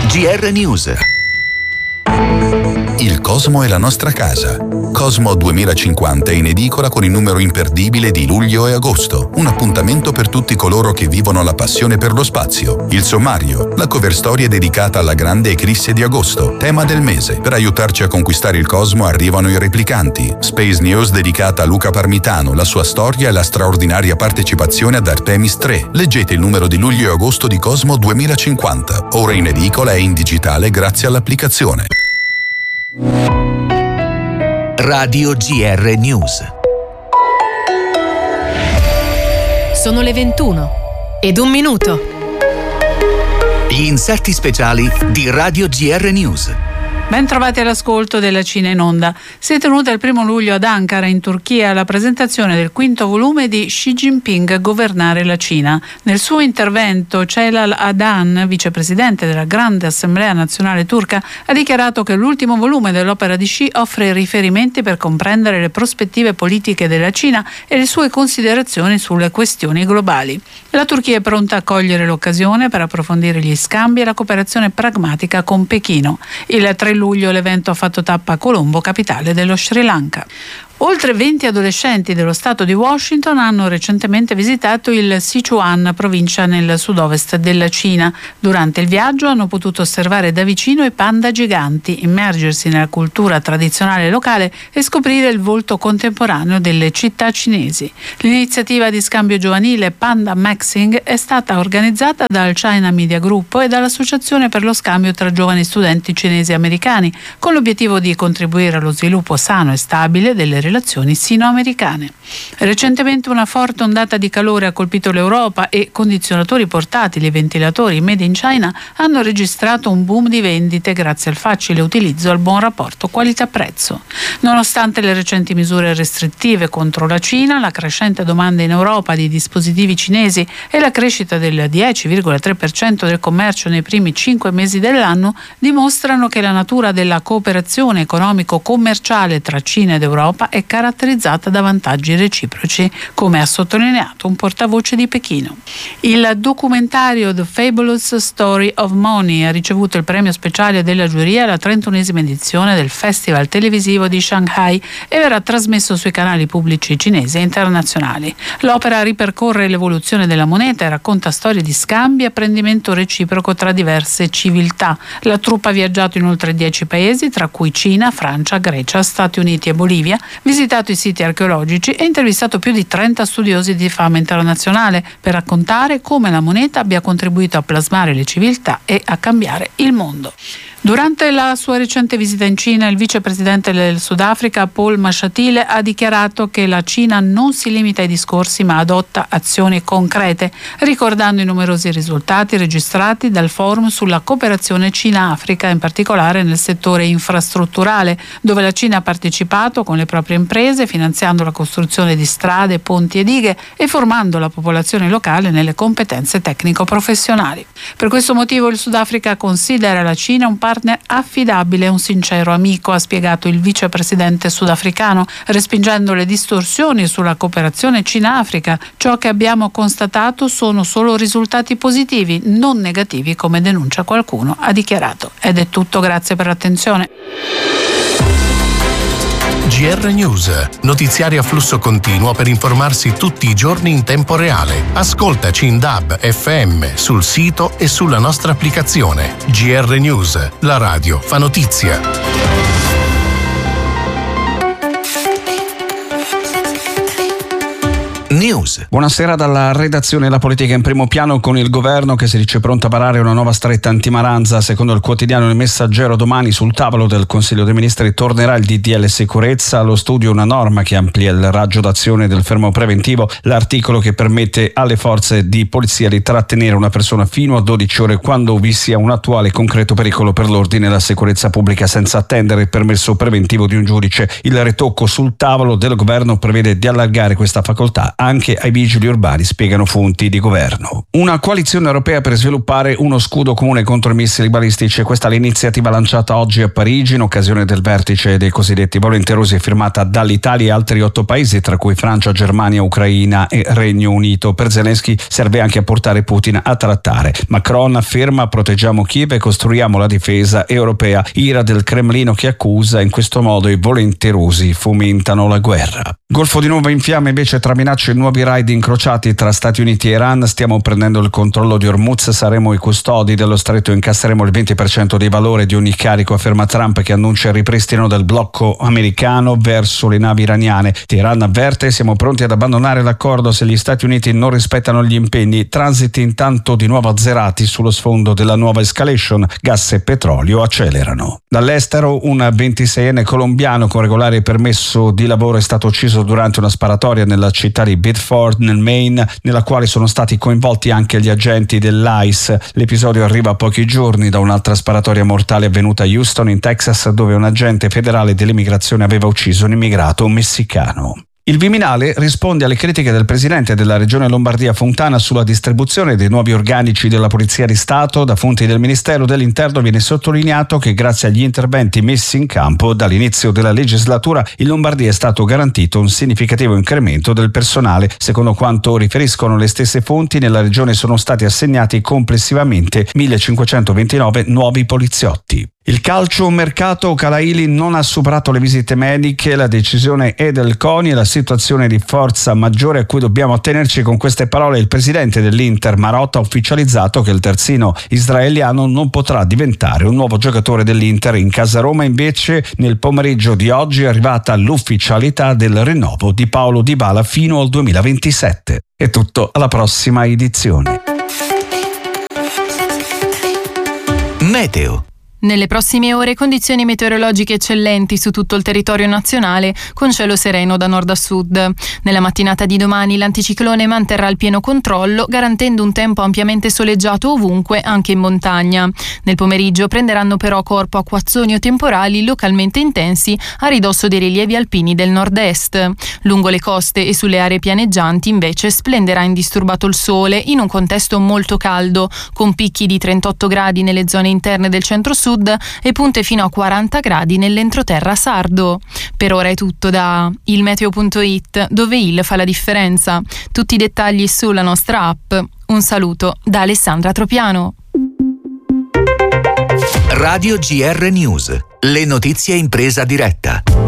GR News. Il Cosmo è la nostra casa. Cosmo 2050 è in edicola con il numero imperdibile di luglio e agosto. Un appuntamento per tutti coloro che vivono la passione per lo spazio. Il sommario, la cover story è dedicata alla grande eclisse di agosto, tema del mese. Per aiutarci a conquistare il Cosmo arrivano i replicanti. Space News dedicata a Luca Parmitano, la sua storia e la straordinaria partecipazione ad Artemis 3. Leggete il numero di luglio e agosto di Cosmo 2050. Ora in edicola e in digitale grazie all'applicazione. Radio GR News. Sono le 21:01. Gli inserti speciali di Radio GR News. Ben trovati all'ascolto della Cina in Onda. Si è tenuta il 1 luglio ad Ankara, in Turchia, la presentazione del 5° volume di Xi Jinping, Governare la Cina. Nel suo intervento, Celal Adan, vicepresidente della Grande Assemblea Nazionale Turca, ha dichiarato che l'ultimo volume dell'opera di Xi offre riferimenti per comprendere le prospettive politiche della Cina e le sue considerazioni sulle questioni globali. La Turchia è pronta a cogliere l'occasione per approfondire gli scambi e la cooperazione pragmatica con Pechino. Il 3 luglio l'evento ha fatto tappa a Colombo, capitale dello Sri Lanka. Oltre 20 adolescenti dello stato di Washington hanno recentemente visitato il Sichuan, provincia nel sud-ovest della Cina. Durante il viaggio hanno potuto osservare da vicino i panda giganti, immergersi nella cultura tradizionale locale e scoprire il volto contemporaneo delle città cinesi. L'iniziativa di scambio giovanile Panda Maxing è stata organizzata dal China Media Group e dall'Associazione per lo scambio tra giovani studenti cinesi e americani, con l'obiettivo di contribuire allo sviluppo sano e stabile delle relazioni sino-americane. Recentemente una forte ondata di calore ha colpito l'Europa e condizionatori portatili e ventilatori made in China hanno registrato un boom di vendite grazie al facile utilizzo e al buon rapporto qualità-prezzo. Nonostante le recenti misure restrittive contro la Cina, la crescente domanda in Europa di dispositivi cinesi e la crescita del 10,3% del commercio nei primi 5 mesi dell'anno dimostrano che la natura della cooperazione economico-commerciale tra Cina ed Europa è caratterizzata da vantaggi reciproci, come ha sottolineato un portavoce di Pechino. Il documentario The Fabulous Story of Money ha ricevuto il premio speciale della giuria alla 31esima edizione del Festival televisivo di Shanghai e verrà trasmesso sui canali pubblici cinesi e internazionali. L'opera ripercorre l'evoluzione della moneta e racconta storie di scambi e apprendimento reciproco tra diverse civiltà. La troupe ha viaggiato in oltre 10 paesi, tra cui Cina, Francia, Grecia, Stati Uniti e Bolivia, visitato i siti archeologici e intervistato più di 30 studiosi di fama internazionale per raccontare come la moneta abbia contribuito a plasmare le civiltà e a cambiare il mondo. Durante la sua recente visita in Cina, il vicepresidente del Sudafrica, Paul Mashatile, ha dichiarato che la Cina non si limita ai discorsi ma adotta azioni concrete, ricordando i numerosi risultati registrati dal forum sulla cooperazione Cina-Africa, in particolare nel settore infrastrutturale, dove la Cina ha partecipato con le proprie imprese, finanziando la costruzione di strade, ponti e dighe e formando la popolazione locale nelle competenze tecnico-professionali. Per questo motivo il Sudafrica considera la Cina un partner affidabile e un sincero amico, ha spiegato il vicepresidente sudafricano, respingendo le distorsioni sulla cooperazione Cina-Africa. Ciò che abbiamo constatato sono solo risultati positivi, non negativi come denuncia qualcuno, ha dichiarato. Ed è tutto, grazie per l'attenzione. GR News, notiziario a flusso continuo per informarsi tutti i giorni in tempo reale. Ascoltaci in DAB, FM, sul sito e sulla nostra applicazione. GR News, la radio fa notizia. News. Buonasera dalla redazione La Politica in primo piano, con il governo che si dice pronto a varare una nuova stretta antimaranza. Secondo il quotidiano Il Messaggero, domani sul tavolo del Consiglio dei Ministri tornerà il DDL sicurezza. Allo studio una norma che amplia il raggio d'azione del fermo preventivo, l'articolo che permette alle forze di polizia di trattenere una persona fino a 12 ore quando vi sia un attuale concreto pericolo per l'ordine e la sicurezza pubblica, senza attendere il permesso preventivo di un giudice. Il ritocco sul tavolo del governo prevede di allargare questa facoltà anche anche ai vigili urbani, spiegano fonti di governo. Una coalizione europea per sviluppare uno scudo comune contro i missili balistici. Questa è l'iniziativa lanciata oggi a Parigi in occasione del vertice dei cosiddetti volenterosi, firmata dall'Italia e altri 8 paesi, tra cui Francia, Germania, Ucraina e Regno Unito. Per Zelensky serve anche a portare Putin a trattare. Macron afferma: proteggiamo Kiev e costruiamo la difesa europea. Ira del Cremlino che accusa in questo modo i volenterosi fomentano la guerra. Golfo di nuovo in fiamme invece tra minacce e nuovi raid incrociati tra Stati Uniti e Iran. Stiamo prendendo il controllo di Hormuz, saremo i custodi dello stretto, incasseremo il 20% dei valori di ogni carico, afferma Trump, che annuncia il ripristino del blocco americano verso le navi iraniane. Teheran avverte: siamo pronti ad abbandonare l'accordo se gli Stati Uniti non rispettano gli impegni. Transiti intanto di nuovo azzerati sullo sfondo della nuova escalation, gas e petrolio accelerano. Dall'estero un 26enne colombiano con regolare permesso di lavoro è stato ucciso durante una sparatoria nella città di Bedford nel Maine, nella quale sono stati coinvolti anche gli agenti dell'ICE. L'episodio arriva a pochi giorni da un'altra sparatoria mortale avvenuta a Houston in Texas, dove un agente federale dell'immigrazione aveva ucciso un immigrato messicano. Il Viminale risponde alle critiche del presidente della regione Lombardia Fontana sulla distribuzione dei nuovi organici della Polizia di Stato. Da fonti del Ministero dell'Interno viene sottolineato che grazie agli interventi messi in campo dall'inizio della legislatura in Lombardia è stato garantito un significativo incremento del personale. Secondo quanto riferiscono le stesse fonti, nella regione sono stati assegnati complessivamente 1529 nuovi poliziotti. Il calcio mercato, Calaili non ha superato le visite mediche, la decisione è del CONI e la situazione di forza maggiore a cui dobbiamo attenerci. Con queste parole il presidente dell'Inter Marotta ha ufficializzato che il terzino israeliano non potrà diventare un nuovo giocatore dell'Inter. In casa Roma invece nel pomeriggio di oggi è arrivata l'ufficialità del rinnovo di Paulo Dybala fino al 2027. È tutto, alla prossima edizione. Meteo. Nelle prossime ore condizioni meteorologiche eccellenti su tutto il territorio nazionale, con cielo sereno da nord a sud. Nella mattinata di domani l'anticiclone manterrà il pieno controllo, garantendo un tempo ampiamente soleggiato ovunque, anche in montagna. Nel pomeriggio prenderanno però corpo acquazzoni o temporali localmente intensi a ridosso dei rilievi alpini del nord-est. Lungo le coste e sulle aree pianeggianti invece splenderà indisturbato il sole in un contesto molto caldo, con picchi di 38 gradi nelle zone interne del centro-sud e punte fino a 40 gradi nell'entroterra sardo. Per ora è tutto da ilmeteo.it, dove il fa la differenza. Tutti i dettagli sulla nostra app. Un saluto da Alessandra Tropiano. Radio GR News. Le notizie in presa diretta.